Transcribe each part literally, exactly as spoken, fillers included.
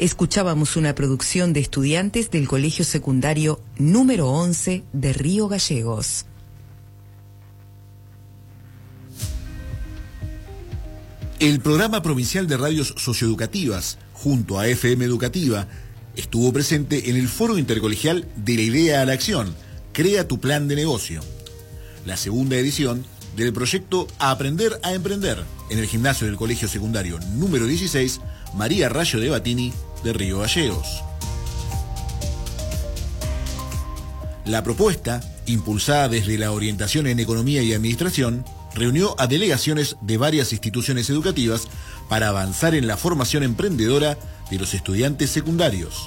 Escuchábamos una producción de estudiantes del Colegio Secundario número once de Río Gallegos. El programa provincial de radios socioeducativas, junto a F M Educativa, estuvo presente en el Foro Intercolegial de la Idea a la Acción, Crea tu Plan de Negocio, la segunda edición del proyecto Aprender a Emprender, en el gimnasio del Colegio Secundario número dieciséis, María Rayo de Batini, de Río Gallegos. La propuesta, impulsada desde la orientación en Economía y Administración, reunió a delegaciones de varias instituciones educativas para avanzar en la formación emprendedora de los estudiantes secundarios.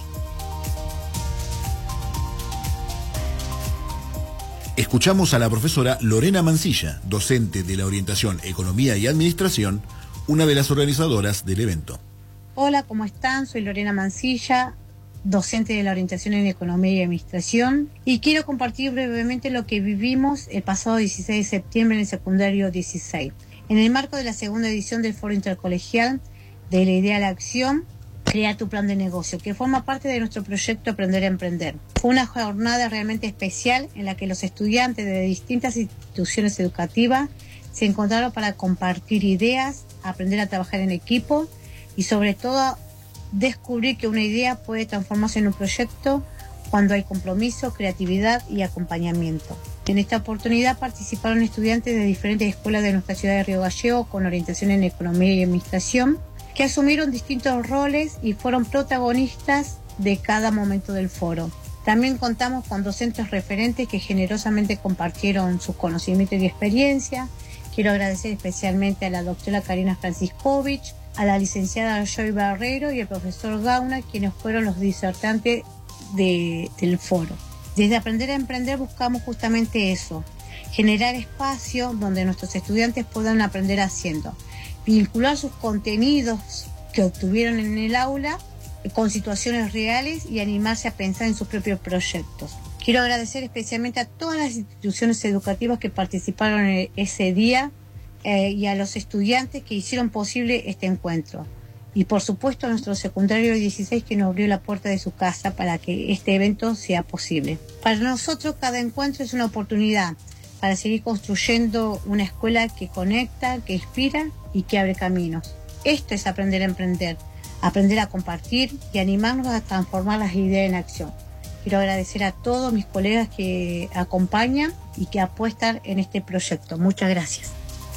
Escuchamos a la profesora Lorena Mancilla, docente de la orientación Economía y Administración, una de las organizadoras del evento. Hola, ¿cómo están? Soy Lorena Mancilla, docente de la orientación en Economía y Administración, y quiero compartir brevemente lo que vivimos el pasado dieciséis de septiembre en el secundario dieciséis. En el marco de la segunda edición del Foro Intercolegial de la Idea a la Acción, Crea tu Plan de Negocio, que forma parte de nuestro proyecto Aprender a Emprender. Fue una jornada realmente especial en la que los estudiantes de distintas instituciones educativas se encontraron para compartir ideas, aprender a trabajar en equipo y sobre todo descubrir que una idea puede transformarse en un proyecto cuando hay compromiso, creatividad y acompañamiento. En esta oportunidad participaron estudiantes de diferentes escuelas de nuestra ciudad de Río Gallegos con orientación en Economía y Administración, que asumieron distintos roles y fueron protagonistas de cada momento del foro. También contamos con docentes referentes que generosamente compartieron sus conocimientos y experiencia. Quiero agradecer especialmente a la doctora Karina Franciscovich, a la licenciada Joy Barrero y al profesor Gauna, quienes fueron los disertantes de, del foro. Desde Aprender a Emprender buscamos justamente eso, generar espacio donde nuestros estudiantes puedan aprender haciendo, vincular sus contenidos que obtuvieron en el aula con situaciones reales y animarse a pensar en sus propios proyectos. Quiero agradecer especialmente a todas las instituciones educativas que participaron en ese día eh, y a los estudiantes que hicieron posible este encuentro. Y por supuesto a nuestro secundario dieciséis que nos abrió la puerta de su casa para que este evento sea posible. Para nosotros cada encuentro es una oportunidad para seguir construyendo una escuela que conecta, que inspira y que abre caminos. Esto es aprender a emprender, aprender a compartir y animarnos a transformar las ideas en acción. Quiero agradecer a todos mis colegas que acompañan y que apuestan en este proyecto. Muchas gracias.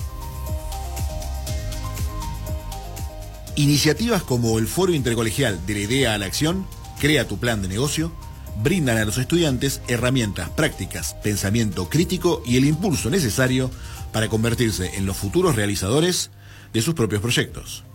Iniciativas como el Foro Intercolegial de la Idea a la Acción, Crea tu Plan de Negocio, brindan a los estudiantes herramientas prácticas, pensamiento crítico y el impulso necesario para convertirse en los futuros realizadores de sus propios proyectos.